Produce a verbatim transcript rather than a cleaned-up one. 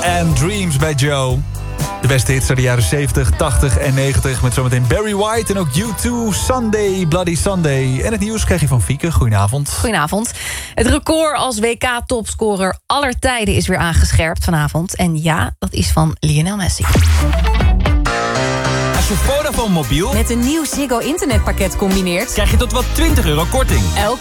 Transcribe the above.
and Dreams bij Joe. De beste hits uit de jaren zeventig, tachtig en negentig... met zometeen Barry White en ook U twee, Sunday, Bloody Sunday. En het nieuws krijg je van Fieke. Goedenavond. Goedenavond. Het record als W K-topscorer aller tijden is weer aangescherpt vanavond. En ja, dat is van Lionel Messi. Als je Vodafone mobiel met een nieuw Ziggo internetpakket combineert, krijg je tot wel twintig euro korting. elk